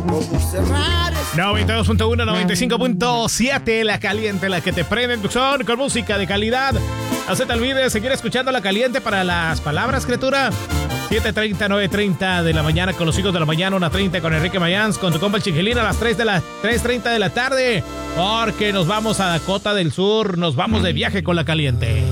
92.1, 95.7, La Caliente, la que te prende en tu son con música de calidad. No se te olvide seguir escuchando La Caliente para las palabras, criatura. 7:30, 9:30 de la mañana con los hijos de la mañana, 1:30 con Enrique Mayans, con tu compa el Chingilín a las 3:30 de la tarde, porque nos vamos a Dakota del Sur, nos vamos de viaje con La Caliente.